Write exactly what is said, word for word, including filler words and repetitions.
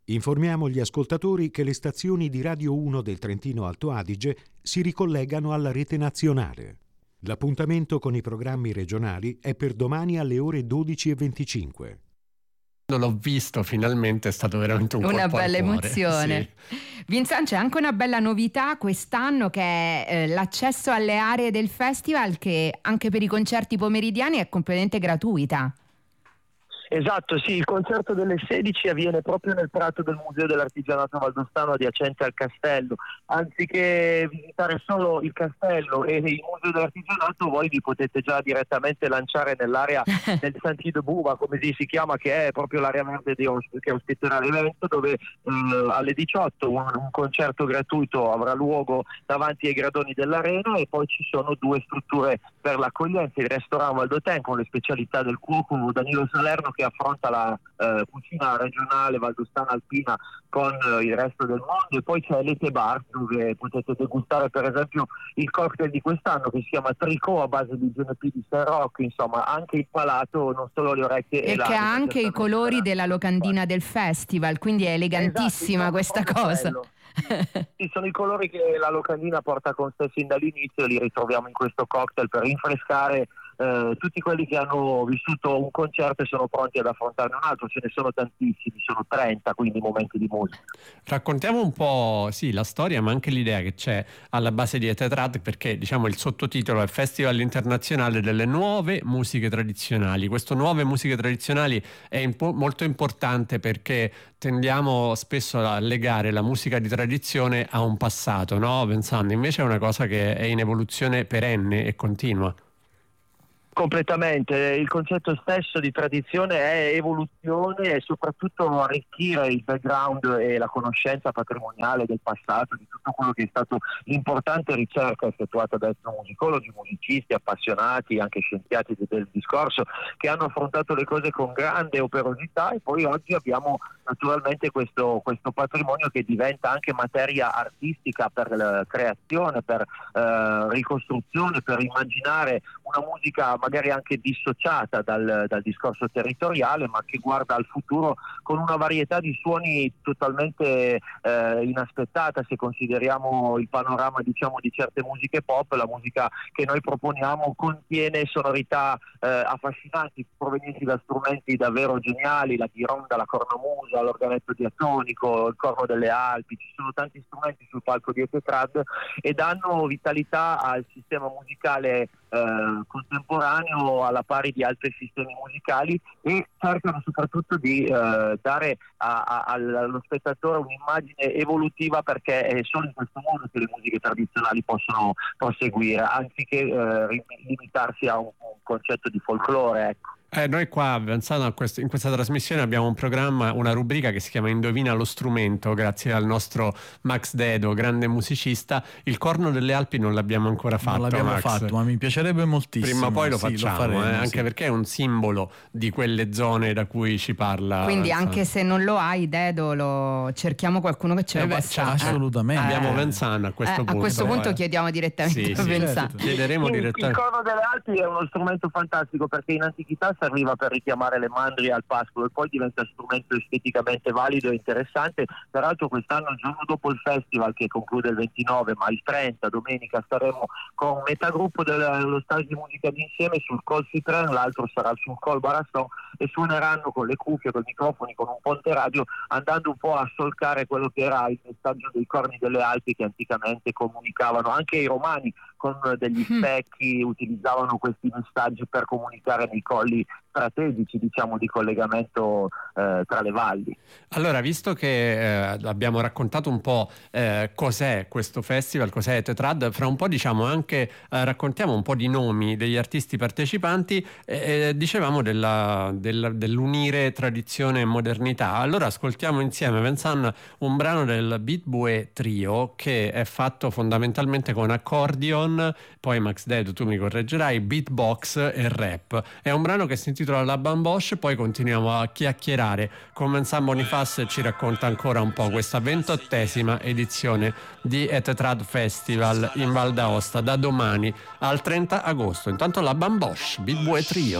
Informiamo gli ascoltatori che le stazioni di Radio uno del Trentino Alto Adige si ricollegano alla rete nazionale. L'appuntamento con i programmi regionali è per domani alle ore dodici e venticinque. L'ho visto finalmente, è stato veramente un una colpo bella al cuore. Emozione. Sì. Vincent, c'è anche una bella novità quest'anno, che è eh, l'accesso alle aree del festival, che anche per i concerti pomeridiani è completamente gratuita. Esatto, sì, il concerto delle sedici avviene proprio nel prato del Museo dell'Artigianato Valdostano adiacente al castello. Anziché visitare solo il castello e il Museo dell'Artigianato, voi vi potete già direttamente lanciare nell'area del Sentier de Buva, come si chiama, che è proprio l'area verde di Osp- che ospiterà l'evento, dove eh, alle diciotto un, un concerto gratuito avrà luogo davanti ai gradoni dell'arena, e poi ci sono due strutture per l'accoglienza: il Restaurant Valdoten con le specialità del cuoco Danilo Salerno, che affronta la eh, cucina regionale valdostana alpina con eh, il resto del mondo, e poi c'è l'Ete Bar, dove potete degustare per esempio il cocktail di quest'anno che si chiama Tricot a base di G N P di Saint Roch. Insomma, anche il palato, non solo le orecchie e, e che ha anche i colori della locandina del festival, quindi è elegantissima, esatto, questa cosa. Sì, sono i colori che la locandina porta con sé sin dall'inizio, li ritroviamo in questo cocktail per rinfrescare eh, tutti quelli che hanno vissuto un concerto e sono pronti ad affrontarne un altro. Ce ne sono tantissimi, sono trenta, quindi momenti di musica. Raccontiamo un po', sì, la storia, ma anche l'idea che c'è alla base di Etetrad, perché diciamo il sottotitolo è Festival Internazionale delle Nuove Musiche Tradizionali. Questo nuove musiche tradizionali è impo- molto importante, perché tendiamo spesso a legare la musica di tradizione a un passato, no? Pensando invece è una cosa che è in evoluzione perenne e continua. Completamente, il concetto stesso di tradizione è evoluzione e soprattutto arricchire il background e la conoscenza patrimoniale del passato, di tutto quello che è stato l'importante ricerca effettuata da etnomusicologi, musicisti, appassionati, anche scienziati del discorso, che hanno affrontato le cose con grande operosità, e poi oggi abbiamo naturalmente questo, questo patrimonio che diventa anche materia artistica per la creazione, per eh, ricostruzione, per immaginare una musica magari anche dissociata dal, dal discorso territoriale, ma che guarda al futuro con una varietà di suoni totalmente eh, inaspettata. Se consideriamo il panorama, diciamo, di certe musiche pop, la musica che noi proponiamo contiene sonorità eh, affascinanti provenienti da strumenti davvero geniali: la ghironda, la cornamusa, l'organetto diatonico, il corno delle Alpi. Ci sono tanti strumenti sul palco di Etetrad e danno vitalità al sistema musicale Eh, contemporaneo alla pari di altri sistemi musicali, e cercano soprattutto di eh, dare a, a, allo spettatore un'immagine evolutiva, perché è solo in questo modo che le musiche tradizionali possono proseguire, anziché eh, limitarsi a un, un concetto di folklore, ecco. Eh, noi qua, pensando a questo, in questa trasmissione abbiamo un programma, una rubrica che si chiama Indovina lo strumento, grazie al nostro Max Dedo, grande musicista. Il corno delle Alpi non l'abbiamo ancora fatto. Non l'abbiamo Max. fatto, ma mi piacerebbe moltissimo. Prima o poi lo sì, facciamo, lo faremo, eh, sì. anche perché è un simbolo di quelle zone da cui ci parla. Quindi Vincent. anche se non lo hai, Dedo, lo cerchiamo qualcuno che ce lo Eh beh, possa. certo. Assolutamente. Abbiamo Eh. Vincent a questo Eh, punto. a questo punto eh. chiediamo direttamente Sì, a sì, Vincent. certo. Chiederemo Il, il direttamente. corno delle Alpi è uno strumento fantastico, perché in antichità serviva per richiamare le mandrie al pascolo, e poi diventa strumento esteticamente valido e interessante. Peraltro quest'anno, il giorno dopo il festival, che conclude il ventinove, ma il trenta, domenica, staremo con metà gruppo dello stage di musica d'insieme sul Col Citren, l'altro sarà sul Col Barasson, e suoneranno con le cuffie, con i microfoni, con un ponte radio, andando un po' a solcare quello che era il messaggio dei corni delle Alpi, che anticamente comunicavano. Anche i romani con degli specchi utilizzavano questi messaggi per comunicare nei colli strategici, diciamo, di collegamento eh, tra le valli. Allora, visto che eh, abbiamo raccontato un po' eh, cos'è questo festival, cos'è Etetrad, fra un po' diciamo anche eh, raccontiamo un po' di nomi degli artisti partecipanti, eh, eh, dicevamo della, della, dell'unire tradizione e modernità. Allora ascoltiamo insieme, Vincent, un brano del Beat Bue Trio, che è fatto fondamentalmente con accordion, poi Max Dedo, tu mi correggerai, beatbox e rap. È un brano che si intitola La Bamboche, poi continuiamo a chiacchierare con Vincent Bonifaz e ci racconta ancora un po' questa ventottesima edizione di Etetrad Festival in Val d'Aosta, da domani al trenta agosto. Intanto La Bamboche, Beat Bue Trio.